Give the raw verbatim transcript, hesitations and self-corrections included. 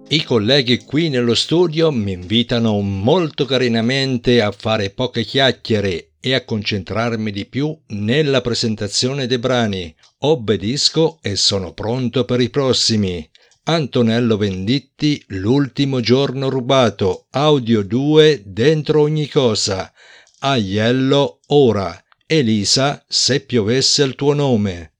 I colleghi qui nello studio mi invitano molto carinamente a fare poche chiacchiere e a concentrarmi di più nella presentazione dei brani. Obbedisco e sono pronto per i prossimi. Antonello Venditti, L'ultimo giorno rubato, audio due, Dentro ogni cosa. Aiello, ora. Elisa, Se piovesse il tuo nome.